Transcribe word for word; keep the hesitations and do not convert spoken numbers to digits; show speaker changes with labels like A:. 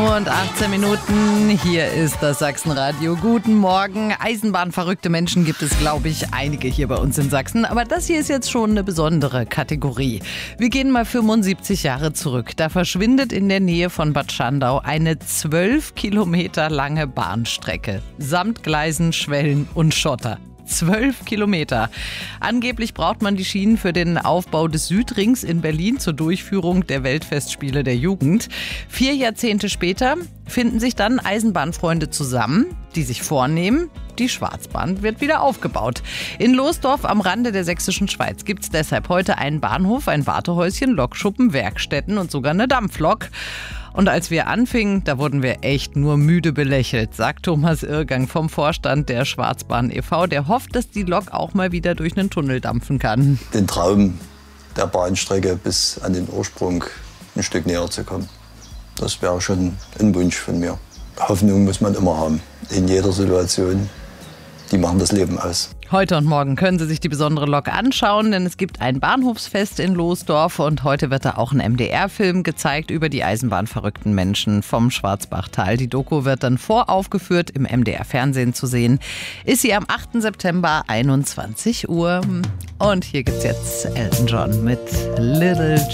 A: Uhr und achtzehn Minuten. Hier ist das Sachsenradio. Guten Morgen. Eisenbahnverrückte Menschen gibt es, glaube ich, einige hier bei uns in Sachsen. Aber das hier ist jetzt schon eine besondere Kategorie. Wir gehen mal fünfundsiebzig Jahre zurück. Da verschwindet in der Nähe von Bad Schandau eine zwölf Kilometer lange Bahnstrecke. Samt Gleisen, Schwellen und Schotter. Zwölf Kilometer. Angeblich braucht man die Schienen für den Aufbau des Südrings in Berlin zur Durchführung der Weltfestspiele der Jugend. Vier Jahrzehnte später finden sich dann Eisenbahnfreunde zusammen, die sich vornehmen, die Schwarzbahn wird wieder aufgebaut. In Losdorf am Rande der sächsischen Schweiz gibt es deshalb heute einen Bahnhof, ein Wartehäuschen, Lokschuppen, Werkstätten und sogar eine Dampflok. Und als wir anfingen, da wurden wir echt nur müde belächelt, sagt Thomas Irrgang vom Vorstand der Schwarzbahn e V. Der hofft, dass die Lok auch mal wieder durch einen Tunnel dampfen kann.
B: Den Traum der Bahnstrecke bis an den Ursprung ein Stück näher zu kommen. Das wäre schon ein Wunsch von mir. Hoffnung muss man immer haben, in jeder Situation. Die machen das Leben aus.
A: Heute und morgen können Sie sich die besondere Lok anschauen, denn es gibt ein Bahnhofsfest in Losdorf und heute wird da auch ein M D R-Film gezeigt über die eisenbahnverrückten Menschen vom Schwarzbachtal. Die Doku wird dann voraufgeführt im M D R-Fernsehen zu sehen. Ist sie am achten September, einundzwanzig Uhr. Und hier gibt's jetzt Elton John mit Little